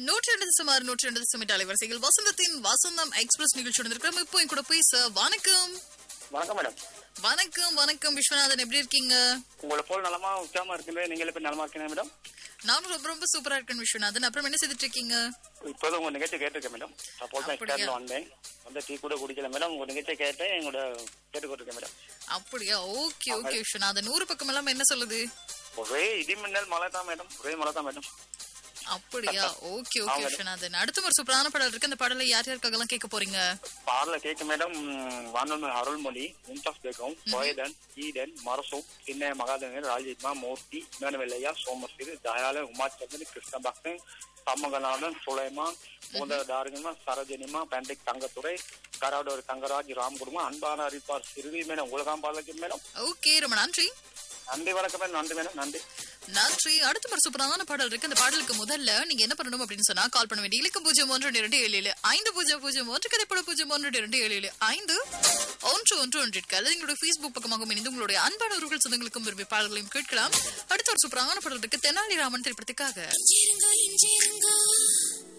சுமார் 102 அலைவரிசைகள் வசந்தத்தின் வசந்தம் எக்ஸ்பிரஸ் நிகழ்ச்சியோட இருக்கிறோம். இப்போ என் கூட போய் வணக்கம். வணக்கம் மேடம். வணக்கம் வணக்கம் விஸ்வநாதன், எப்படி இருக்கீங்க? உங்களை போல் நலமா உற்சாகமா இருக்குது. நீங்க எப்படி நலமா இருக்கீங்க மேடம்? நானும் ரொம்ப ரொம்ப சூப்பரா இருக்கேன் விஸ்வநாதன். அப்புறம் என்ன செய்துட்டு இருக்கீங்க? இப்போதான் உங்க நிகழ்ச்சி கேட்டிருக்கேன் மேடம். அப்போ தான் ஸ்டார்ட்ல வந்தேன். வந்து டீ கூட குடிக்கல மேடம். உங்க நிகழ்ச்சியை கேட்டேன், எங்களோட கேட்டுக்கொண்டிருக்கேன் மேடம். அப்படியா? Okay okay Viswanathan. 100 பக்கம் எல்லாம் என்ன சொல்லுது? ஒரே இடி மின்னல் மழை தான் மேடம். ஒரே மழை தான் மேடம். அப்படியா? Okay okay Viswanathan. அடுத்த ஒரு சூப்பரான பாடல் இருக்கு. அந்த பாடலை யார் யாருக்காக எல்லாம் கேட்க போறீங்க? பாடல கேட்க மேடம். வானொலி அருள்மொழி, மும்தாஸ் பேகம், போயதன், ஈடன், மரசோம், சின்ன மகாதேவன், ராஜித்மா, மூர்த்தி, மேனவெல்லையா, சோமஸ்ரீ, தயால, உமாச்சந்திரன், கிருஷ்ண பக்தன், சம்மகநாதன், சுலைமான், மூத தாரகமா, சரோஜனிமா, பேண்டிக் தங்கத்துறை, கராடோர் தங்கராஜ், ராம்குடுமா, அன்பான அறிப்பார் சிறுவி மேடம். உலகம் பாடலுக்கு மேடம். ஓகே, ரொம்ப நன்றி. நன்றி வணக்கம் மேடம். நன்றி மேடம். நன்றி நன்றி. அடுத்த ஒரு சூப்பரான பாடல் இருக்கு. அந்த பாடலுக்கு முதல்ல நீங்க என்ன பண்ணணும் அப்படின்னு சொன்னா, கால் பண்ண வேண்டிய இலக்கம் 011277 5001 கதைப்பட 011277 5111 எங்களுடைய Facebook பக்கமாக இணைந்து உங்களுடைய அன்பான உறவுகள் சொந்தங்களுக்கும் விரும்பி பாடல்களையும் கேட்கலாம். அடுத்த ஒரு சூப்பரான பாடல் இருக்கு. தெனாலிராமன் திரைப்படத்துக்காக.